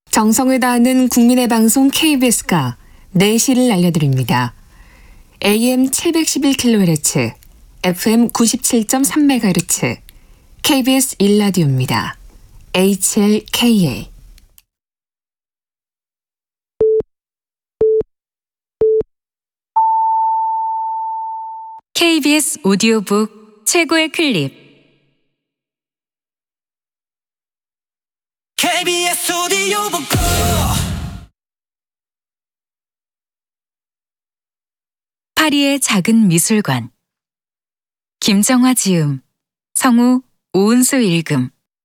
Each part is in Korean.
정성을 다하는 국민의 방송 KBS가 4시를 알려드립니다. AM 711kHz, FM 97.3MHz, KBS 1라디오입니다. HLKA. KBS 오디오북 최고의 클립. KBS 오디오북 파리의 작은 미술관. 김정화 지음, 성우 오은수 읽음.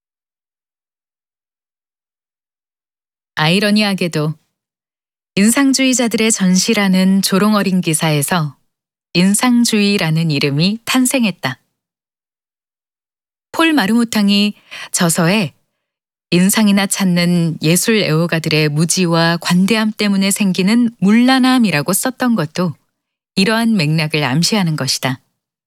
아이러니하게도 인상주의자들의 전시라는 조롱어린 기사에서 인상주의라는 이름이 탄생했다. 폴 마르모탕이 저서에 인상이나 찾는 예술 애호가들의 무지와 관대함 때문에 생기는 문란함이라고 썼던 것도 이러한 맥락을 암시하는 것이다.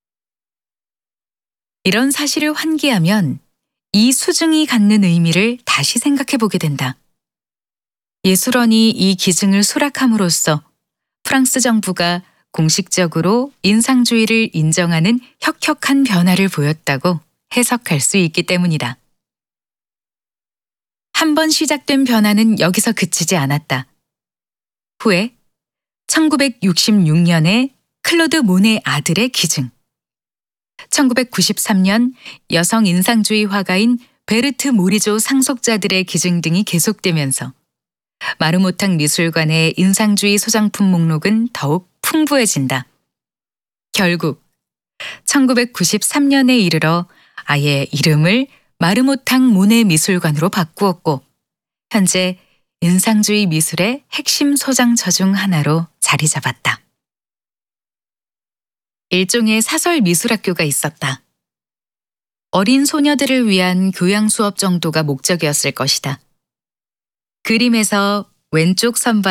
이런 사실을 환기하면 이 수증이 갖는 의미를 다시 생각해 보게 된다. 예술원이 이 기증을 수락함으로써 프랑스 정부가 공식적으로 인상주의를 인정하는 혁혁한 변화를 보였다고 해석할 수 있기 때문이다. 한 번 시작된 변화는 여기서 그치지 않았다. 후에 1966년에 클로드 모네 아들의 기증, 1993년 여성 인상주의 화가인 베르트 모리조 상속자들의 기증 등이 계속되면서 마르모탕 미술관의 인상주의 소장품 목록은 더욱 풍부해진다. 결국 1993년에 이르러 아예 이름을 마르모탕 모네 미술관으로 바꾸었고 현재 인상주의 미술의 핵심 소장처 중 하나로 자리 잡았다. 일종의 사설 미술학교가 있었다. 어린 소녀들을 위한 교양 수업 정도가 목적이었을 것이다. 그림에서 왼쪽 선반